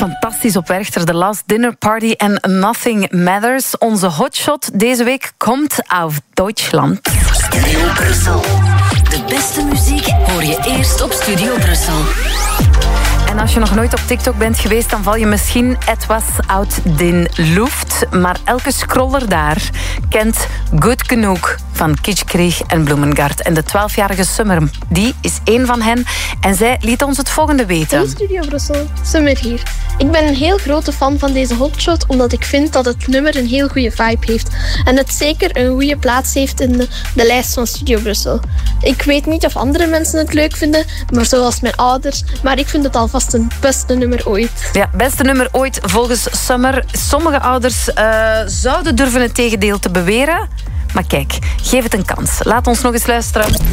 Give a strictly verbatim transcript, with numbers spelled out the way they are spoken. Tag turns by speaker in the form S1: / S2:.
S1: fantastisch op Werchter. The Last Dinner Party en Nothing Matters. Onze hotshot deze week komt uit Duitsland.
S2: Studio Brussel. De beste muziek hoor je eerst op Studio Brussel.
S1: En als je nog nooit op TikTok bent geweest, dan val je misschien etwas uit den Luft. Maar elke scroller daar kent Goed Genoeg van Kitschkrieg en Bloemengart. En de twaalfjarige Summer, die is één van hen. En zij liet ons het volgende weten.
S3: Hey Studio Brussel, Summer hier. Ik ben een heel grote fan van deze hotshot, omdat ik vind dat het nummer een heel goede vibe heeft. En het zeker een goede plaats heeft in de, de lijst van Studio Brussel. Ik weet niet of andere mensen het leuk vinden, maar zoals mijn ouders. Maar ik vind het alvast een beste nummer ooit.
S1: Ja, beste nummer ooit volgens Summer. Sommige ouders uh, zouden durven het tegendeel te beweren. Maar kijk, geef het een kans. Laat ons nog eens luisteren.